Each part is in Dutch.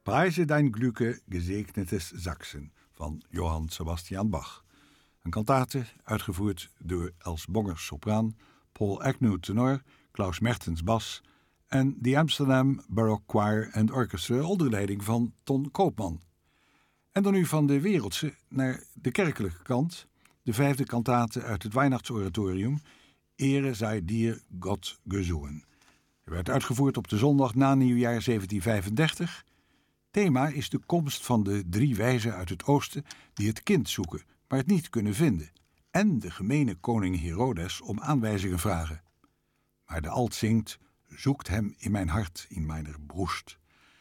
Preise dein Glücke, gesegnetes Sachsen van Johann Sebastian Bach. Een kantate uitgevoerd door Els Bonger sopraan, Paul Agnew tenor, Klaus Mertens bas en de Amsterdam Baroque Choir and Orchestra onder leiding van Ton Koopman. En dan nu van de wereldse naar de kerkelijke kant, de 5e kantate uit het Weihnachtsoratorium, Ehre sei dir Gott gesungen. Hij werd uitgevoerd op de zondag na nieuwjaar 1735. Thema is de komst van de 3 wijzen uit het oosten die het kind zoeken, maar het niet kunnen vinden, en de gemene koning Herodes om aanwijzingen vragen. Maar de alt zingt, zoekt hem in mijn hart, in mijner broest.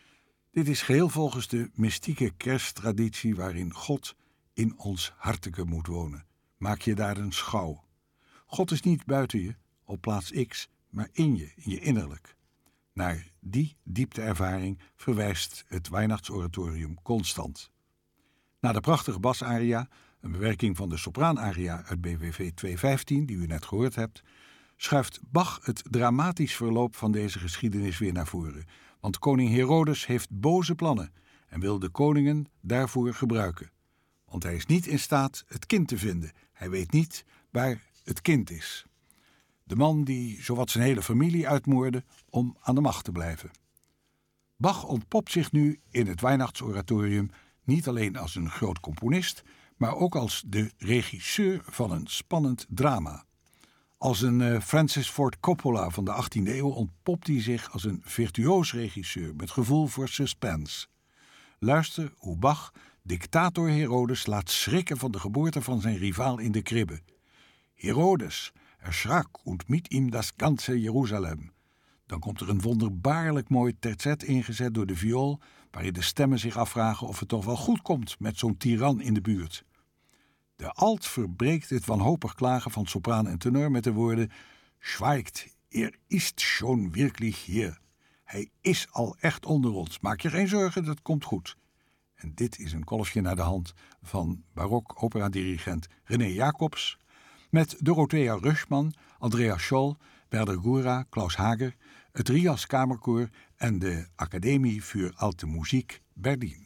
Dit is geheel volgens de mystieke kersttraditie waarin God in ons harteke moet wonen. Maak je daar een schouw. God is niet buiten je, op plaats X, maar in je innerlijk. Naar die diepteervaring verwijst het Weihnachtsoratorium constant. Na de prachtige basaria, een bewerking van de sopraanaria uit BWV 215, die u net gehoord hebt, schuift Bach het dramatisch verloop van deze geschiedenis weer naar voren. Want koning Herodes heeft boze plannen en wil de koningen daarvoor gebruiken. Want hij is niet in staat het kind te vinden. Hij weet niet waar het kind is. De man die zowat zijn hele familie uitmoordde om aan de macht te blijven. Bach ontpopt zich nu in het Weihnachtsoratorium niet alleen als een groot componist, maar ook als de regisseur van een spannend drama. Als een Francis Ford Coppola van de 18e eeuw ontpopt hij zich als een virtuoos regisseur met gevoel voor suspense. Luister hoe Bach dictator Herodes laat schrikken van de geboorte van zijn rivaal in de kribbe. Herodes erschrak und mit ihm das ganze Jeruzalem. Dan komt er een wonderbaarlijk mooi terzet ingezet door de viool, waarin de stemmen zich afvragen of het toch wel goed komt met zo'n tiran in de buurt. De alt verbreekt het wanhopig klagen van sopraan en tenor met de woorden: Schweigt, ist schon wirklich hier. Hij is al echt onder ons, maak je geen zorgen, dat komt goed. En dit is een kolfje naar de hand van barok opera-dirigent René Jacobs, met Dorothea Röschmann, Andreas Scholl, Werder Gura, Klaus Hager, het Rias Kamerkoor en de Academie für Alte Musik Berlin.